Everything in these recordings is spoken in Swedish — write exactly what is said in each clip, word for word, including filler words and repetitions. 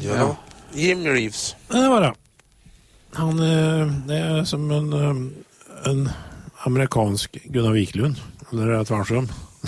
Ja, ja. Jim Reeves. Det var det. Han det är som en, en amerikansk Gunnar Wiklund. Eller är det tvärtom?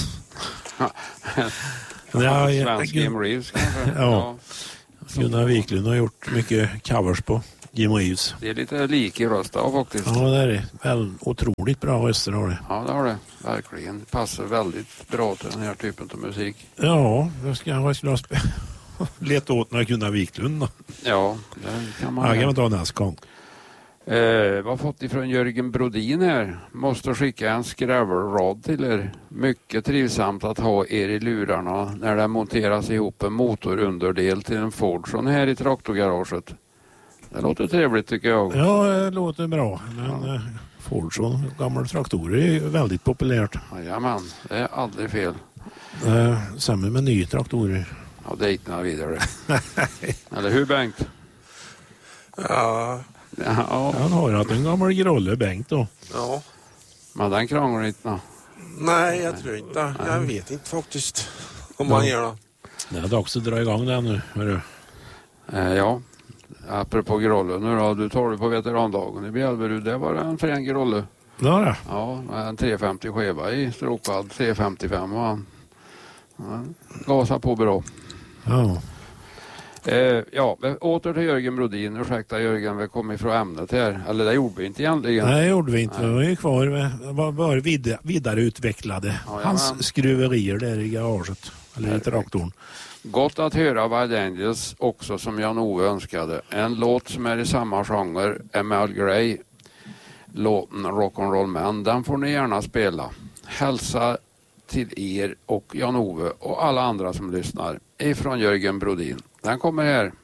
Ja, svensk Jim Reeves kanske. Ja. Gunnar Wiklund har gjort mycket covers på Jim Reeves. Det är lite lik i röst av faktiskt. Ja, det är det. Väl otroligt bra röster har det. Ja, det har det. Verkligen. Det passar väldigt bra till den här typen av musik. Ja, då ska jag skulle leta åt när Gunnar Wiklund då. Ja, det kan man. Ja, kan man ta nästa gång. Eh, vad har fått ifrån Jörgen Brodin här. Måste skicka en skrävelrad till er. Mycket trivsamt att ha er i lurarna när det monteras ihop en motorunderdel till en Fordson här i traktorgaraget. Det låter trevligt tycker jag. Ja, det låter bra. Men ja. Fordson, gamla traktorer är väldigt populärt. Jajamän, det är aldrig fel. Eh, samma med nya traktorer. Ja, det gick några vidare. Eller hur Bengt? Ja. Ja. Han har ju haft en gammal grolle Bengt då. Ja. Men den krånglar inte nå. Nej, jag tror inte. Jag vet inte faktiskt om man gör det. Det är dags att dra igång den nu, hörru. Eh, ja, apropå grollen nu då. Du tar det på veterandagen i Bjälverud. Det var en frän grolle. Ja, det. Ja, en tre femtio skeva i stråkpall. tre femtiofem och han ja, gasar på bra. Ja. Eh, ja, åter till Jörgen Brodin. Ursäkta Jörgen, vi kom ifrån ämnet här. Eller det gjorde vi inte egentligen. Nej, det gjorde vi inte. Vi var ju kvar. Vi var bara vid, vidareutvecklade. Ja, hans men... skruverier där i garaget. Eller i traktorn. Gott att höra Wild Angels också som Jan-Ove önskade. En låt som är i samma genre, Emerald Grey. Låten Rock'n'Roll Man. Den får ni gärna spela. Hälsa till er och Jan-Ove och alla andra som lyssnar ifrån Jörgen Brodin. Den kommer här.